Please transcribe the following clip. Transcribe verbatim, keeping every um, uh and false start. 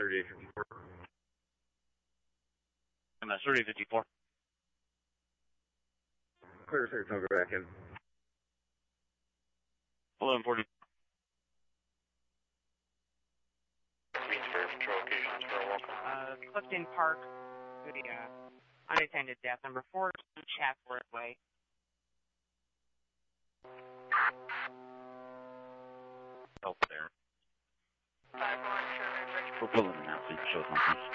thirty-eight fifty-four. M S thirty-eight fifty-four. Clear six, I'll go back in. eleven forty. Uh, Clifton Park, the uh, unattended death, number four, Chatsworth Way. Over there. We're pulling an outfit, show something.